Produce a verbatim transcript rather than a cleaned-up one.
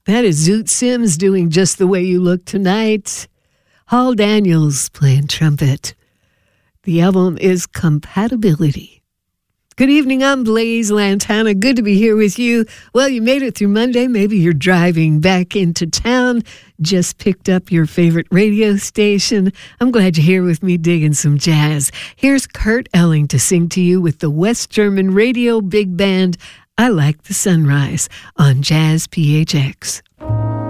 That is Zoot Sims doing Just the Way You Look Tonight. Hall Daniels playing trumpet. The album is Compatibility. Good evening, I'm Blaze Lantana. Good to be here with you. Well, you made it through Monday. Maybe you're driving back into town. Just picked up your favorite radio station. I'm glad you're here with me digging some jazz. Here's Kurt Elling to sing to you with the West German Radio Big Band, I Like the Sunrise, on Jazz P H X.